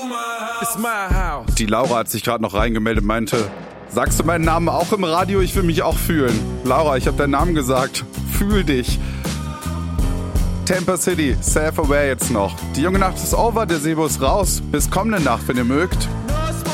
It's my house. Die Laura hat sich gerade noch reingemeldet, meinte, sagst du meinen Namen auch im Radio? Ich will mich auch fühlen. Laura, ich habe deinen Namen gesagt. Fühl dich. Tampa City, Self-Aware jetzt noch. Die junge Nacht ist over, der Sebo ist raus. Bis kommende Nacht, wenn ihr mögt.